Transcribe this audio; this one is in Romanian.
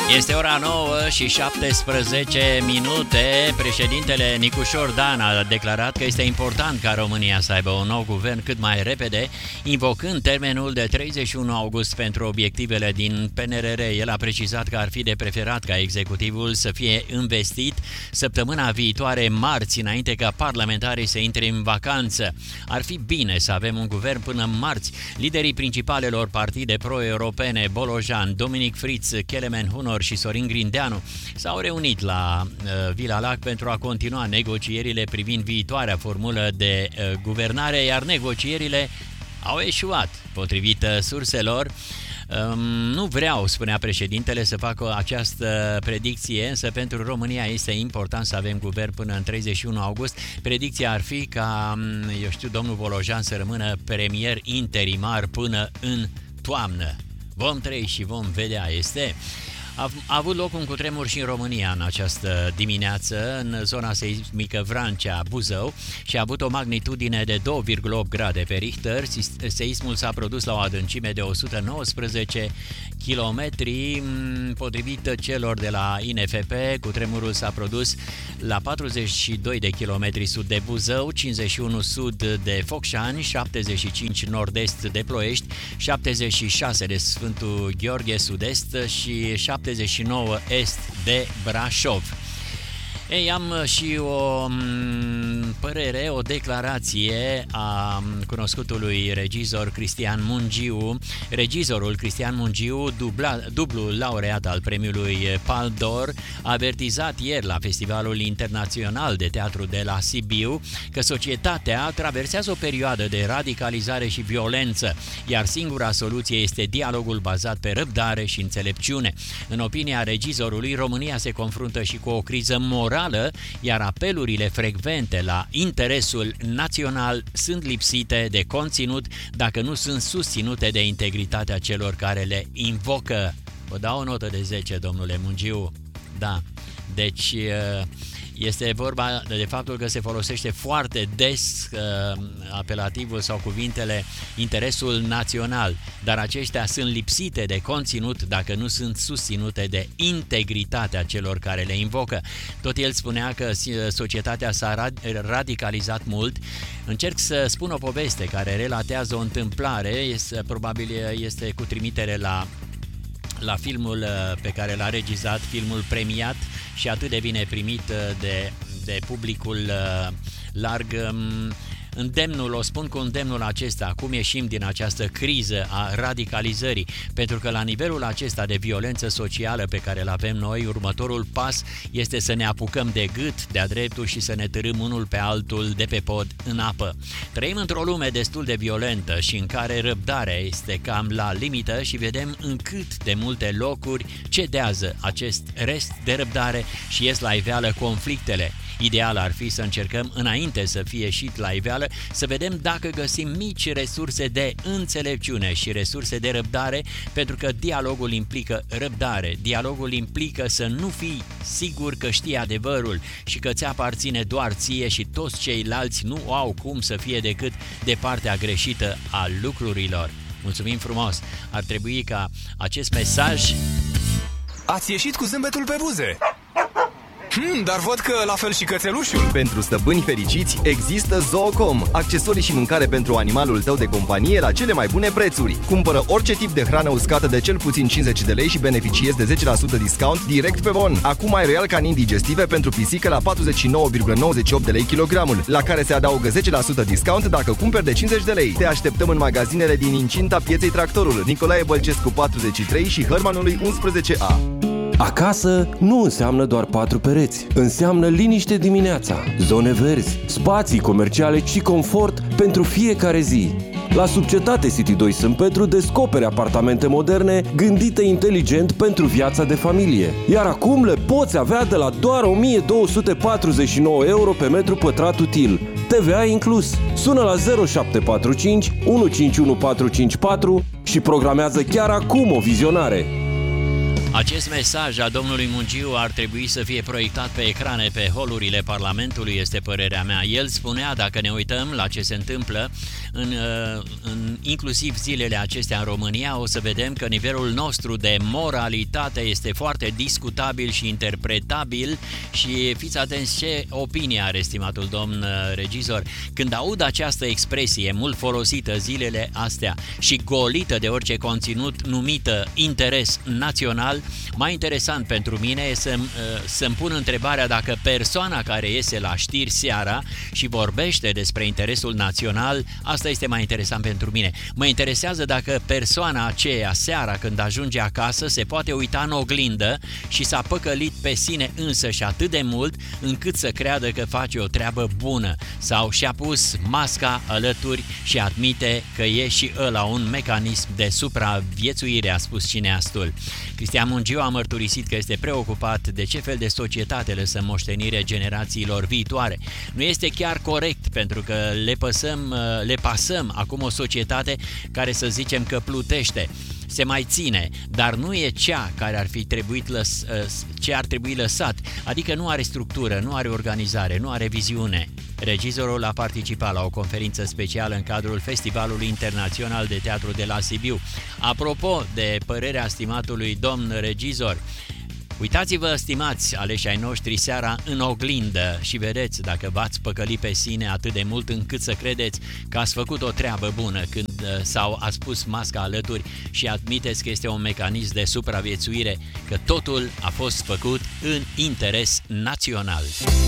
Este ora 9 și 17 minute. Președintele Nicușor Dan a declarat că este important ca România să aibă un nou guvern cât mai repede, invocând termenul de 31 august pentru obiectivele din PNRR. El a precizat că ar fi de preferat ca executivul să fie investit săptămâna viitoare, marți, înainte ca parlamentarii să intre în vacanță. Ar fi bine să avem un guvern până marți. Liderii principalelor partide pro-europene, Bolojan, Dominic Fritz, Kelemen Hunor și Sorin Grindeanu, s-au reunit la Vila Lac pentru a continua negocierile privind viitoarea formulă de guvernare, iar negocierile au eșuat. Potrivit surselor, nu vreau, spunea președintele, să fac această predicție, însă pentru România este important să avem guvern până în 31 august. Predicția ar fi ca, eu știu, domnul Bolojan să rămână premier interimar până în toamnă. Vom trăi și vom vedea. A avut loc un cutremur și în România în această dimineață, în zona seismică Vrancea-Buzău, și a avut o magnitudine de 2,8 grade pe Richter. Seismul s-a produs la o adâncime de 119 km. Potrivit celor de la INFP, cutremurul s-a produs la 42 de kilometri sud de Buzău, 51 sud de Focșani, 75 nord-est de Ploiești, 76 de Sfântul Gheorghe sud-est și 79 est de Brașov. Ei, am și o părere, o declarație a cunoscutului regizor Cristian Mungiu. Regizorul Cristian Mungiu, dublu laureat al premiului Palme d'Or, a avertizat ieri la Festivalul Internațional de Teatru de la Sibiu că societatea traversează o perioadă de radicalizare și violență, iar singura soluție este dialogul bazat pe răbdare și înțelepciune. În opinia regizorului, România se confruntă și cu o criză morală, iar apelurile frecvente la interesul național sunt lipsite de conținut dacă nu sunt susținute de integritatea celor care le invocă. Vă dau o notă de 10, domnule Mungiu. Da, deci este vorba de faptul că se folosește foarte des apelativul sau cuvintele interesul național, dar aceștia sunt lipsite de conținut dacă nu sunt susținute de integritatea celor care le invocă. Tot el spunea că societatea s-a radicalizat mult. Încerc să spun o poveste care relatează o întâmplare, probabil este cu trimitere la filmul pe care l-a regizat, filmul premiat și atât de bine primit de publicul larg. Îndemnul, o spun cu îndemnul acesta, cum ieșim din această criză a radicalizării, pentru că la nivelul acesta de violență socială pe care îl avem noi, următorul pas este să ne apucăm de gât de-a dreptul și să ne târâm unul pe altul de pe pod în apă. Trăim într-o lume destul de violentă și în care răbdarea este cam la limită și vedem în cât de multe locuri cedează acest rest de răbdare și ies la iveală conflictele. Ideal ar fi să încercăm, înainte să fie ieșit la iveală, să vedem dacă găsim mici resurse de înțelepciune și resurse de răbdare, pentru că dialogul implică răbdare. Dialogul implică să nu fii sigur că știi adevărul și că ți aparține doar ție și toți ceilalți nu au cum să fie decât de partea greșită a lucrurilor. Mulțumim frumos! Ar trebui ca acest mesaj... Ați ieșit cu zâmbetul pe buze! Dar văd că la fel și cățelușul. Pentru stăpâni fericiți există Zoocom, accesorii și mâncare pentru animalul tău de companie la cele mai bune prețuri. Cumpără orice tip de hrană uscată de cel puțin 50 de lei și beneficiezi de 10% discount direct pe bon. Acum ai Royal Canin digestive pentru pisică la 49,98 de lei kilogramul, la care se adaugă 10% discount dacă cumperi de 50 de lei. Te așteptăm în magazinele din incinta Pieței Tractorul, Nicolae Bălcescu 43 și Hărmanului 11A. Acasă nu înseamnă doar 4 pereți, înseamnă liniște dimineața, zone verzi, spații comerciale și confort pentru fiecare zi. La Subcetate City 2 Sânt Petru descoperi apartamente moderne gândite inteligent pentru viața de familie. Iar acum le poți avea de la doar 1249 euro pe metru pătrat util, TVA inclus. Sună la 0745 151454 și programează chiar acum o vizionare. Acest mesaj a domnului Mungiu ar trebui să fie proiectat pe ecrane pe holurile Parlamentului, este părerea mea. El spunea, dacă ne uităm la ce se întâmplă inclusiv zilele acestea în România, o să vedem că nivelul nostru de moralitate este foarte discutabil și interpretabil și fiți atenți ce opinie are estimatul domn regizor. Când aud această expresie mult folosită zilele astea și golită de orice conținut numită interes național, mai interesant pentru mine e să-mi pun întrebarea dacă persoana care iese la știri seara și vorbește despre interesul național, asta este mai interesant pentru mine. Mă interesează dacă persoana aceea seara când ajunge acasă se poate uita în oglindă și s-a păcălit pe sine însăși atât de mult încât să creadă că face o treabă bună sau și-a pus masca alături și admite că e și ăla un mecanism de supraviețuire, a spus cineastul. Cristian Mungiu a mărturisit că este preocupat de ce fel de societate lăsăm moștenire generațiilor viitoare. Nu este chiar corect pentru că le pasăm acum o societate care, să zicem că plutește, se mai ține, dar nu e cea care ce ar trebui lăsat, adică nu are structură, nu are organizare, nu are viziune. Regizorul a participat la o conferință specială în cadrul Festivalului Internațional de Teatru de la Sibiu. Apropo de părerea stimatului domn regizor, uitați-vă, stimați aleși ai noștri, seara în oglindă și vedeți dacă v-ați păcălit pe sine atât de mult încât să credeți că ați făcut o treabă bună sau ați pus masca alături și admiteți că este un mecanism de supraviețuire, că totul a fost făcut în interes național.